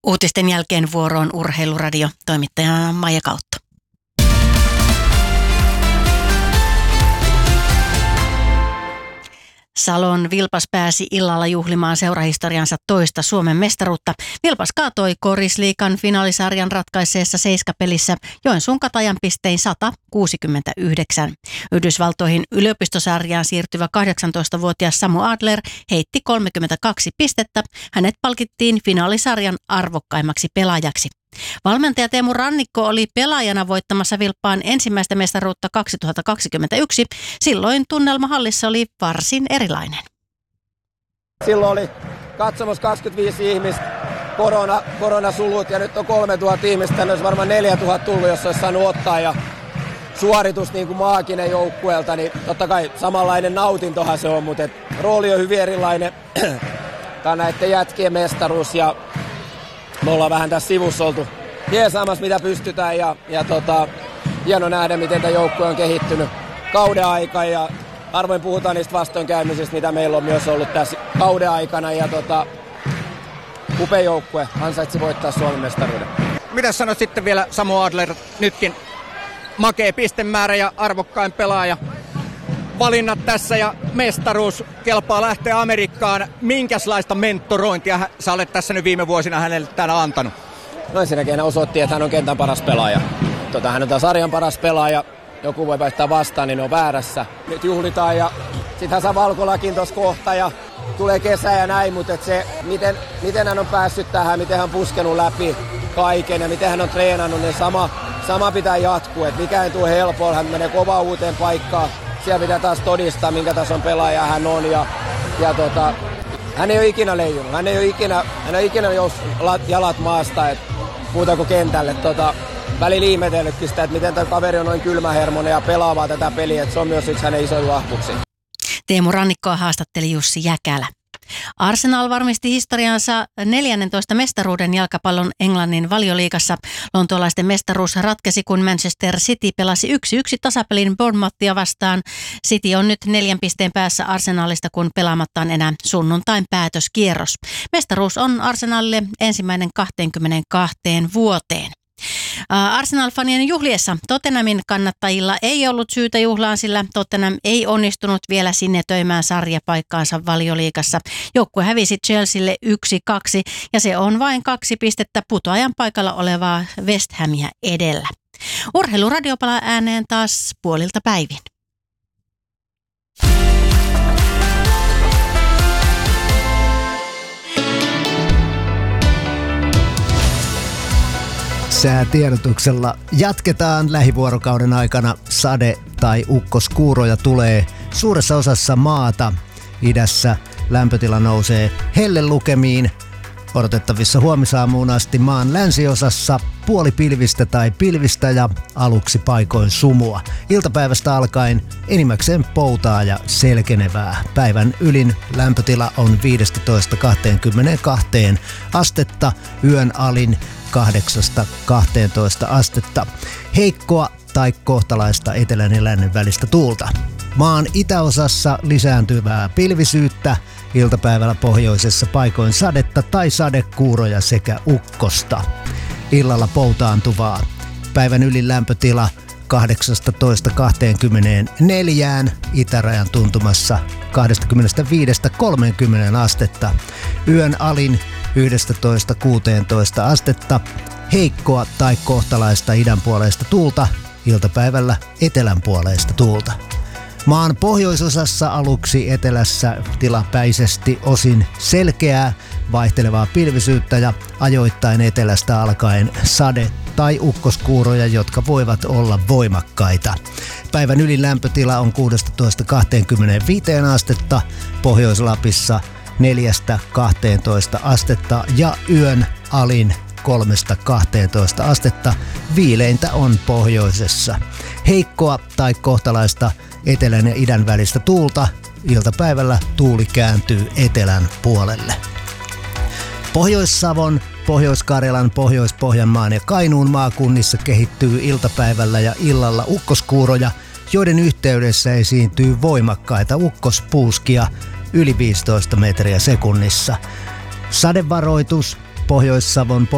Uutisten jälkeen vuoroon Urheiluradio, toimittajana Maija Kautto. Salon Vilpas pääsi illalla juhlimaan seurahistoriansa toista Suomen mestaruutta. Vilpas kaatoi Korisliigan finaalisarjan ratkaisseessa seiskapelissä Joensuun Katajan pistein 169. Yhdysvaltoihin yliopistosarjaan siirtyvä 18-vuotias Samu Adler heitti 32 pistettä. Hänet palkittiin finaalisarjan arvokkaimmaksi pelaajaksi. Valmentaja Teemu Rannikko oli pelaajana voittamassa Vilppaan ensimmäistä mestaruutta 2021. Silloin tunnelma hallissa oli varsin erilainen. Silloin oli katsomassa 25 ihmistä, koronasulut ja nyt on 3000 ihmistä. Tänne olisi varmaan 4000 tullut, jos olisi saanut ottaa. Ja suoritus niin kuin maaginen joukkueelta, niin totta kai samanlainen nautintohan se on, mutta rooli on hyvin erilainen. Tämä on näiden jätkien mestaruus ja me ollaan vähän tässä sivussa oltu jeesaamassa mitä pystytään ja hieno nähdä miten tämä joukkue on kehittynyt kauden aikana ja harvoin puhutaan niistä vastoinkäymisistä mitä meillä on myös ollut tässä kauden aikana ja upea joukkue ansaitsi voittaa Suomen mestaruuden. Mitä sanot sitten vielä Samu Adler, nytkin makea pistemäärä ja arvokkain pelaaja? Valinnat tässä ja mestaruus kelpaa lähteä Amerikkaan. Minkälaista mentorointia sä olet tässä nyt viime vuosina hänelle täällä antanut? No ensinnäkin hän osoitti, että hän on kentän paras pelaaja. Hän on tämä sarjan paras pelaaja. Joku voi väittää vastaan, niin ne on väärässä. Nyt juhlitaan ja sittenhän saa Valkolakin tuossa kohta ja tulee kesä ja näin, mutta se, miten hän on päässyt tähän, miten hän on puskenut läpi kaiken ja miten hän on treenannut, niin sama pitää jatkuu. Et mikä ei tule helpolla, hän menee kovaa uuteen paikkaan. Siellä pitää taas todistaa, minkä tason pelaaja hän on ja hän ei ole ikinä leijunut. Hän ei ole ikinä jalat maasta, muuta kuin kentälle. Välillä ihmetellytkin sitä, että miten tämä kaveri on noin kylmähermonen ja pelaavaa tätä peliä. Se on myös yksi hänen isoin vahvuuksiin. Teemu Rannikkoa haastatteli Jussi Jäkälä. Arsenal varmisti historiansa 14 mestaruuden jalkapallon Englannin Valioliigassa. Lontoolaisten mestaruus ratkesi, kun Manchester City pelasi 1-1 tasapelin Bournemouthia vastaan. City on nyt 4 pisteen päässä Arsenalista, kun pelaamatta on enää sunnuntain päätöskierros. Mestaruus on Arsenalille ensimmäinen 22 vuoteen. Arsenal-fanien juhliessa Tottenhamin kannattajilla ei ollut syytä juhlaan, sillä Tottenham ei onnistunut vielä sinetöimään sarjapaikkaansa Valioliigassa. Joukkue hävisi Chelsealle 1-2 ja se on vain 2 pistettä putoajan paikalla olevaa West Hamia edellä. Urheiluradio palaa ääneen taas puolilta päivin. Säätiedotuksella jatketaan lähivuorokauden aikana. Sade- tai ukkoskuuroja tulee suuressa osassa maata. Idässä lämpötila nousee hellelukemiin. Odotettavissa huomisaamuun asti maan länsiosassa puolipilvistä tai pilvistä ja aluksi paikoin sumua. Iltapäivästä alkaen enimmäkseen poutaa ja selkenevää. Päivän ylin lämpötila on 15-22 astetta, yön alin 8-12 astetta. Heikkoa tai kohtalaista etelän ja lännen välistä tuulta. Maan itäosassa lisääntyvää pilvisyyttä, iltapäivällä pohjoisessa paikoin sadetta tai sadekuuroja sekä ukkosta. Illalla poutaantuvaa. Päivän ylin lämpötila 18-24, itärajan tuntumassa 25-30 astetta. Yön alin 11-16 astetta. Heikkoa tai kohtalaista idänpuoleista tuulta, iltapäivällä etelänpuoleista tuulta. Maan pohjoisosassa aluksi etelässä tilapäisesti osin selkeää, vaihtelevaa pilvisyyttä ja ajoittain etelästä alkaen sade- tai ukkoskuuroja, jotka voivat olla voimakkaita. Päivän ylin lämpötila on 16-25 astetta, Pohjois-Lapissa 4-12 astetta ja yön alin 3-12 astetta, viileintä on pohjoisessa. Heikkoa tai kohtalaista etelän ja idän välistä tuulta, iltapäivällä tuuli kääntyy etelän puolelle. Pohjois-Savon, Pohjois-Karjalan, Pohjois-Pohjanmaan ja Kainuun maakunnissa kehittyy iltapäivällä ja illalla ukkoskuuroja, joiden yhteydessä esiintyy voimakkaita ukkospuuskia yli 15 metriä sekunnissa. Sadevaroitus Pohjois-Savon,